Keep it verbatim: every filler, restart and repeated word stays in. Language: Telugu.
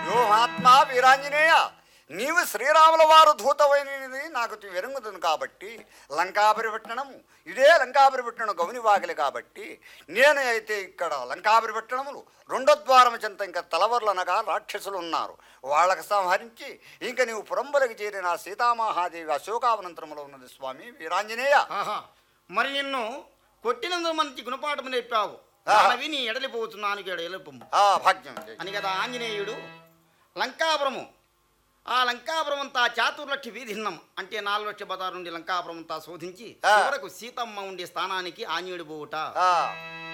మహాత్మా వీరాంజనేయ, నీవు శ్రీరాముల వారు ధూతమైనది నాకు వెరుగుతుంది కాబట్టి లంకాపురి పట్టణము ఇదే లంకాపురి పట్టణం గౌని వాకిలి కాబట్టి నేను అయితే ఇక్కడ లంకాపురి పట్టణములు రెండో ద్వారం చెంత ఇంకా తలవర్లు అనగా రాక్షసులు ఉన్నారు. వాళ్ళకి సంహరించి ఇంక నీవు పురంబలకి చేరిన సీతామహాదేవి అశోకావనంతరములో ఉన్నది స్వామి వీరాంజనేయ. మరి నిన్ను కొట్టినందుకు మంచి గుణపాఠము నేర్పావు, విని ఎడలిపోతున్నాను ఎడలిపొమ్ము భాగ్యం అని కదా ఆంజనేయుడు. లంకాపురము ఆ లంకాపురం అంతా చాతుర్లక్ష వీధిన్నం అంటే నాలుగు లక్షల బదారు నుండి లంకాపురం అంతా శోధించి చివరకు సీతమ్మ ఉండే స్థానానికి ఆంజనేయుడు పోవుట.